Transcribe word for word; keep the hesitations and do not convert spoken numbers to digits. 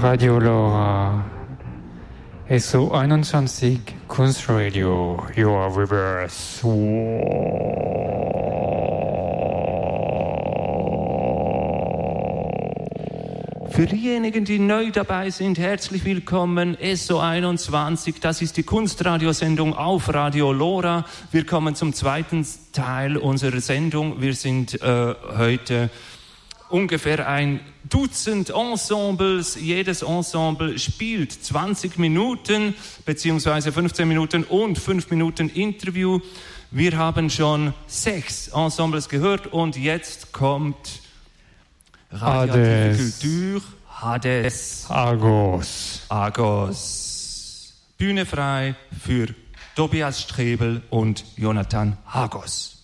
Radio Lora. S O einundzwanzig Kunstradio, your reverse Für diejenigen, die neu dabei sind, herzlich willkommen, S O einundzwanzig, das ist die Kunstradiosendung auf Radio Lora. Wir kommen zum zweiten Teil unserer Sendung. Wir sind äh, heute ungefähr ein Dutzend Ensembles. Jedes Ensemble spielt zwanzig Minuten beziehungsweise fünfzehn Minuten und fünf Minuten Interview. Wir haben schon sechs Ensembles gehört und jetzt kommt Hades, Kultur, Hades, Argos. Argos. Bühne frei für Tobias Strebel und Jonathan Hagos.